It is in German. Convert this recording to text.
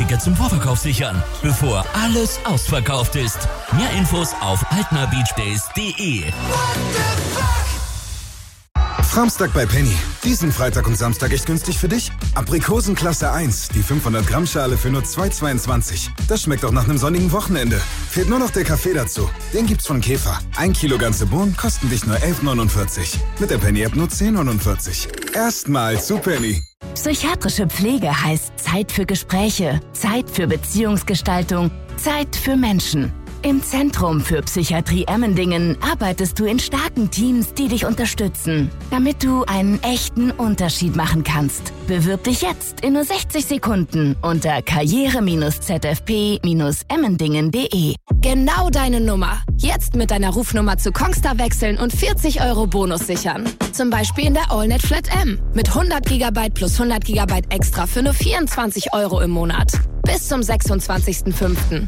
Ticket zum Vorverkauf sichern, bevor alles ausverkauft ist. Mehr Infos auf altnerbeachdays.de. Samstag bei Penny. Diesen Freitag und Samstag echt günstig für dich? Aprikosen Klasse 1, die 500 Gramm Schale für nur 2,22. Das schmeckt auch nach einem sonnigen Wochenende. Fehlt nur noch der Kaffee dazu. Den gibt's von Käfer. 1 Kilo ganze Bohnen kosten dich nur 11,49. Mit der Penny-App nur 10,49. Erstmal zu Penny. Psychiatrische Pflege heißt Zeit für Gespräche, Zeit für Beziehungsgestaltung, Zeit für Menschen. Im Zentrum für Psychiatrie Emmendingen arbeitest du in starken Teams, die dich unterstützen, damit du einen echten Unterschied machen kannst. Bewirb dich jetzt in nur 60 Sekunden unter karriere-zfp-emmendingen.de. Genau deine Nummer. Jetzt mit deiner Rufnummer zu Kongstar wechseln und 40 € Bonus sichern. Zum Beispiel in der AllNet Flat M mit 100 GB plus 100 GB extra für nur 24 € im Monat. Bis zum 26.05.